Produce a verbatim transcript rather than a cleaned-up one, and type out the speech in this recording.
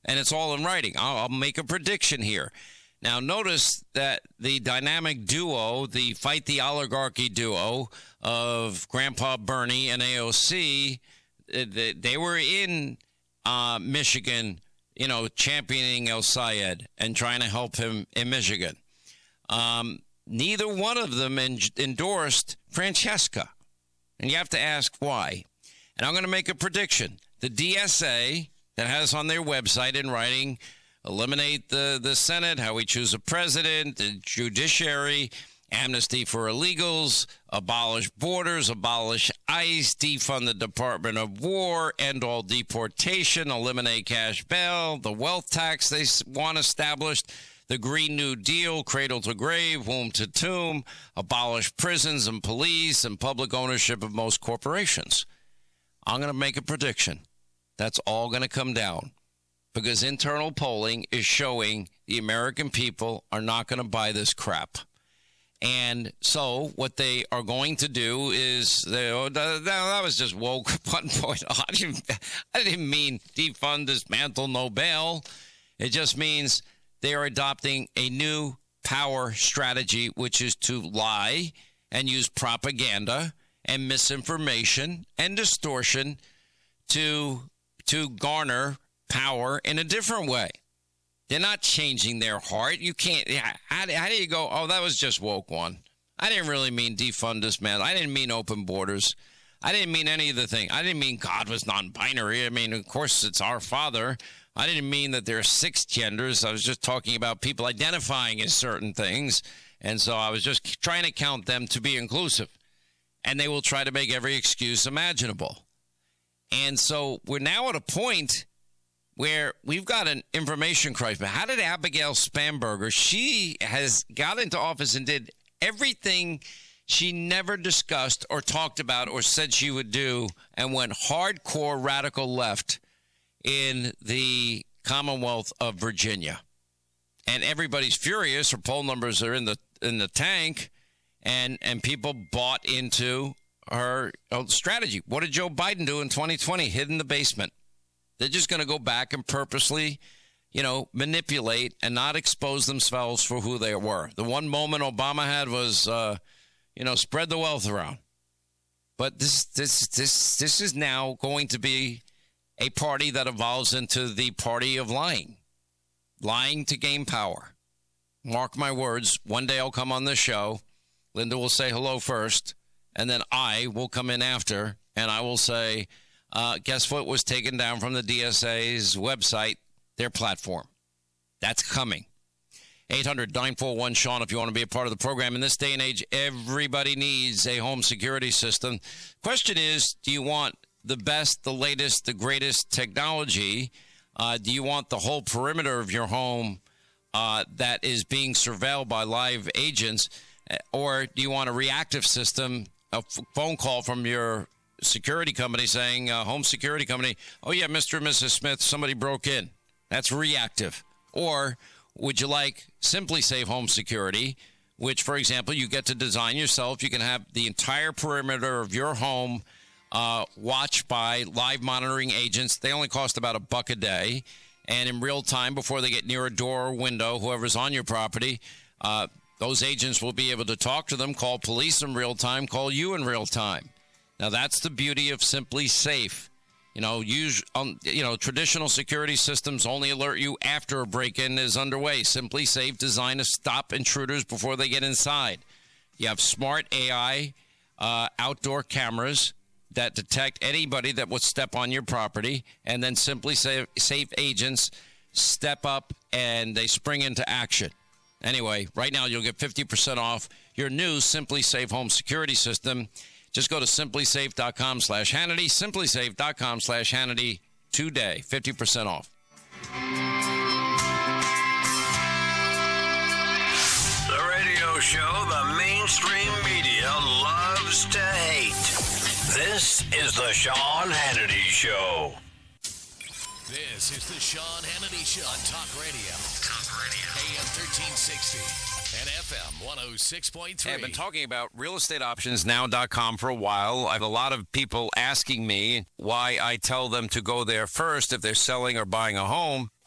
and it's all in writing. I'll, I'll make a prediction here. Now, notice that the dynamic duo, the Fight the Oligarchy duo of Grandpa Bernie and A O C, they, they were in uh, Michigan, you know, championing El Sayed and trying to help him in Michigan. Um, neither one of them en- endorsed Francesca. And you have to ask why. And I'm going to make a prediction. The D S A that has on their website in writing, eliminate the, the Senate, how we choose a president, the judiciary, amnesty for illegals, abolish borders, abolish ICE, defund the Department of War, end all deportation, eliminate cash bail, the wealth tax they want established, the Green New Deal, cradle to grave, womb to tomb, abolish prisons and police and public ownership of most corporations. I'm going to make a prediction. That's all going to come down because internal polling is showing the American people are not going to buy this crap. And so what they are going to do is, they, oh, that, that was just woke one point. I didn't, I didn't mean defund, dismantle, no bail. It just means they are adopting a new power strategy, which is to lie and use propaganda and misinformation and distortion to to garner power in a different way. They're not changing their heart. You can't. How, how do you go, oh, that was just woke one? I didn't really mean defund, dismantle. I didn't mean open borders. I didn't mean any of the thing. I didn't mean God was non-binary. I mean, of course, it's our Father. I didn't mean that there are six genders. I was just talking about people identifying as certain things. And so I was just trying to count them to be inclusive. And they will try to make every excuse imaginable. And so we're now at a point where we've got an information crisis. But how did Abigail Spanberger, she has got into office and did everything she never discussed or talked about or said she would do and went hardcore radical left in the Commonwealth of Virginia. And everybody's furious. Her poll numbers are in the in the tank, and, and people bought into her uh, strategy. What did Joe Biden do in twenty twenty? Hid in the basement. They're just going to go back and purposely, you know, manipulate and not expose themselves for who they were. The one moment Obama had was, uh, you know, spread the wealth around. But this, this, this, this is now going to be a party that evolves into the party of lying, lying to gain power. Mark my words. One day I'll come on this show. Linda will say hello first, and then I will come in after, and I will say, Uh, guess what was taken down from the D S A's website, their platform. That's coming. eight hundred nine four one Sean if you want to be a part of the program. In this day and age, everybody needs a home security system. Question is, do you want the best, the latest, the greatest technology? Uh, do you want the whole perimeter of your home uh, that is being surveilled by live agents? Or do you want a reactive system, a f- phone call from your security company saying, uh, home security company, oh, yeah, Mister and Missus Smith, somebody broke in. That's reactive. Or would you like Simply Safe Home Security, which, for example, you get to design yourself. You can have the entire perimeter of your home uh, watched by live monitoring agents. They only cost about a buck a day. And in real time, before they get near a door or window, whoever's on your property, uh, those agents will be able to talk to them, call police in real time, call you in real time. Now, that's the beauty of Simply Safe. You know, use, um, you know, traditional security systems only alert you after a break-in is underway. Simply Safe designed to stop intruders before they get inside. You have smart A I uh, outdoor cameras that detect anybody that would step on your property, and then Simply Safe, Safe agents step up and they spring into action. Anyway, right now you'll get fifty percent off your new Simply Safe home security system. Just go to simplysafe.com slash Hannity, simplysafe.com slash Hannity today. fifty percent off. The radio show the mainstream media loves to hate. This is the Sean Hannity Show. This is the Sean Hannity Show on Talk Radio. Talk Radio. A M thirteen sixty and F M one oh six point three. Hey, I've been talking about real estate options now dot com for a while. I have a lot of people asking me why I tell them to go there first if they're selling or buying a home.